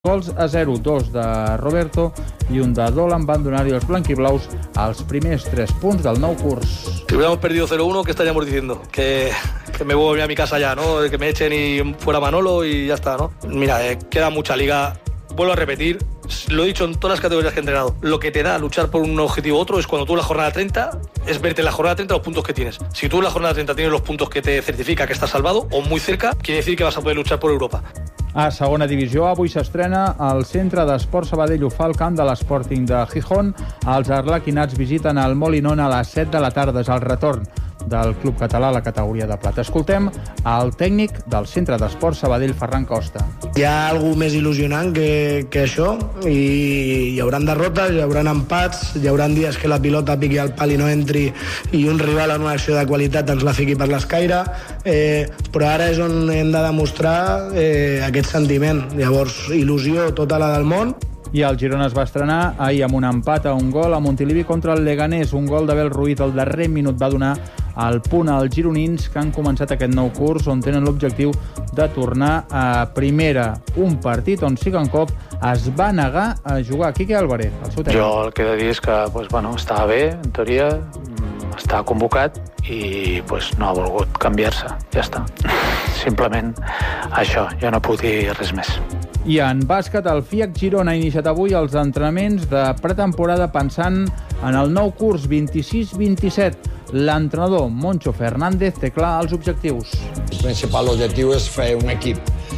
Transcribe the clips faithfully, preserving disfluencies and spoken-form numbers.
Gols a zero, dos de Roberto i un de Dolan van donar-hi els blanquiblaus als primers tres punts del nou curs. Si hubiéramos perdido cero uno, ¿qué estaríamos diciendo? Que, que me voy a mi casa ya, ¿no? Que me echen y fuera Manolo y ya está, ¿no? Mira, eh, queda mucha liga. Vuelvo a repetir, lo he dicho en todas las categorías que he entrenado. Lo que te da luchar por un objetivo u otro es cuando tú en la jornada treinta, es verte en la jornada treinta los puntos que tienes. Si tú en la jornada treinta tienes los puntos que te certifica que estás salvado o muy cerca, quiere decir que vas a poder luchar por Europa. A segona divisió, avui s'estrena el Centre d'Esport Sabadell. Ho fa el camp de l'Sporting de Gijón. Els arlequinats visiten el Molinón a les set de la tarda. És el retorn del club català a la categoria de plata. Escoltem el tècnic del Centre d'Esport Sabadell, Ferran Costa. Hi ha alguna més il·lusionant que, que això, i hi haurà derrotes, hi haurà empats, hi haurà dies que la pilota piqui al pal i no entri i un rival en una acció de qualitat ens la fiqui per l'escaire, eh, però ara és on hem de demostrar eh, aquest sentiment. Llavors, il·lusió tota la del món. I el Girona es va estrenar ahir amb un empat a un gol a Montilivi contra el Leganés. Un gol d'Abel Ruiz al darrer minut va donar el punt als gironins, que han començat aquest nou curs on tenen l'objectiu de tornar a primera. Un partit on Sigankov es va negar a jugar. Quique Álvarez, el seu tècnic. Jo el que he de dir és que pues, bueno, estava bé, en teoria, estava convocat i pues, no ha volgut canviar-se. Ja està. Simplement això, jo no puc dir res més. I en bàsquet, el F I A C Girona ha iniciat avui els entrenaments de pretemporada pensant en el nou curs vint-i-sis vint-i-set. L'entrenador Moncho Fernández té clar els objectius. El principal objectiu és fer un equip.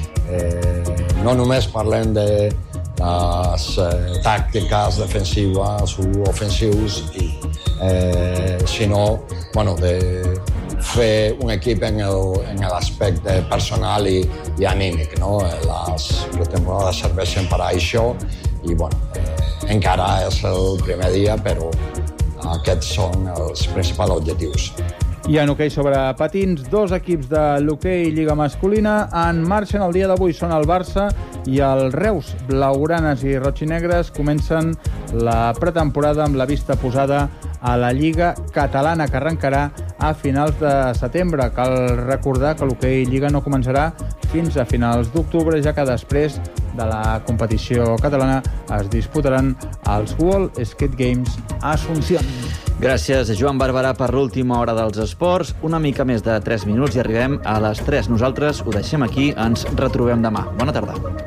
Eh, no només parlem de les eh, tàctiques defensives o ofensius, i, eh, sinó bueno, de fer un equip en l'aspecte personal i, i anímic. No? Les pretemporades serveixen per a això i bueno, eh, encara és el primer dia, però aquests són els principals objectius. I en hoquei sobre patins, dos equips de l'hoquei Lliga Masculina en marxa el dia d'avui. Són el Barça i el Reus. Blaugranes i rotxinegres comencen la pretemporada amb la vista posada a la Lliga Catalana, que arrencarà a finals de setembre. Cal recordar que l'hoquei Lliga no començarà fins a finals d'octubre, ja que després de la competició catalana es disputaran els World Skate Games a Asunción. Gràcies, Joan Barberà, per l'última hora dels esports. Una mica més de tres minuts i arribem a les tres. Nosaltres ho deixem aquí, ens retrobem demà. Bona tarda.